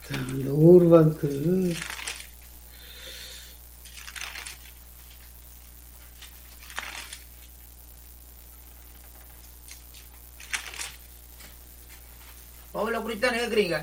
அந்த ஊர் வந்து பவுல குறித்தான் கேக்குறீங்க.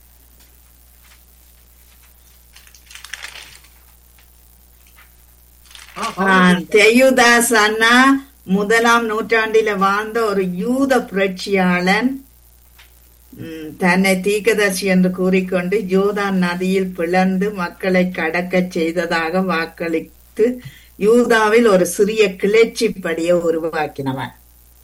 தெயுதாஸ் அண்ணா முதலாம் நூற்றாண்டில வாழ்ந்த ஒரு யூத புரட்சியாளன். தன்னை தீர்க்கதரிசி என்று கூறிக்கொண்டு யோர்தான் நதியில் பிளந்து மக்களை கடக்கச் செய்ததாக வாக்களித்து யூதாவில் ஒரு சிறிய கிளர்ச்சிப்படியை உருவாக்கினவன்.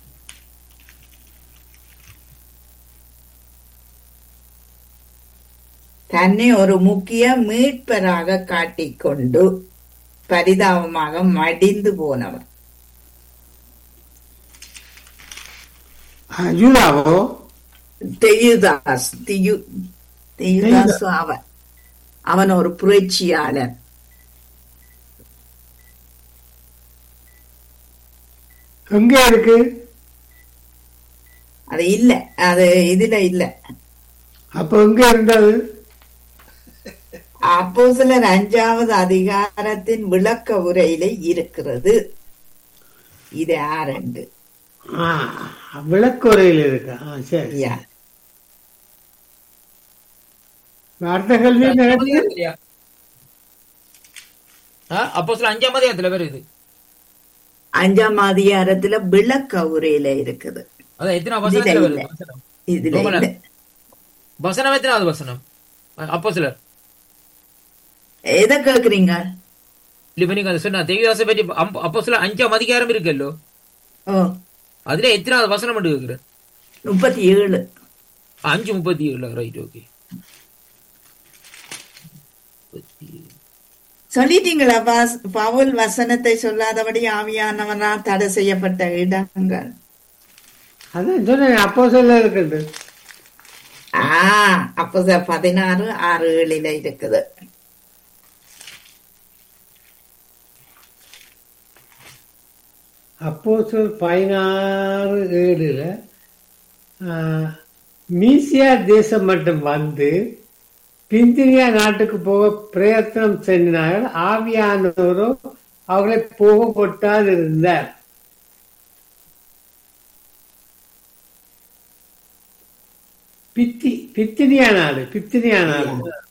தன்னை ஒரு முக்கிய மீட்பராக காட்டிக்கொண்டு பரிதாபமாக மடிந்து போனவன். யூதாவோ தெயுதாஸ் அவன் ஒரு புரட்சியாளன். எங்க இருக்கு அது இல்ல, அது இதுல இல்ல. அப்ப எங்க இருந்தது? அப்போஸ்தலர் 5வது அதிகாரத்தின் விளக்க உரையில இருக்கிறது. இது ஆரண்டு விளக்குறையில் இருக்கா? சரி. அடுத்த கேள்வி அப்போஸ்தலர் 5ஆம் அதிகாரத்துல வருது. 5ஆம் அதிகாரத்துல விளக்க உரையில இருக்குது. அதான் எத்தனை வசனத்துல வருது? இதுல இல்ல. வசனம் எத்தனாவது வசனம்? அப்போஸ்தலர் எதை கேக்குறீங்க? இப்ப நீங்க சொன்ன தெய்வதாசை பற்றி அப்போஸ்தலர் 5ஆம் அதிகாரம் இருக்குல்லோ, அதுல எத்தனாவது வசனம் மட்டும் கேக்குற? 37. 5:37. Right, okay. சொல்லிட்டீங்களா? பவுல் வசனத்தை சொல்லாதபடி ஆவியானவனால் தடை செய்யப்பட்ட இடங்கள். அதான் சொன்னேன் அப்போஸ்தலர் இருக்குது. அப்போஸ்தலர் 16:6-7 இருக்குது. அப்போஸ்தலர் 16:7 மீசியா தேசம் மட்டும் வந்து பிந்தினியா நாட்டுக்கு போக பிரயத்தனம் செய்தார்கள், ஆவியானவரோ அவர்களை போக கொட்டாது இருந்தார். பித்தினியா நாடு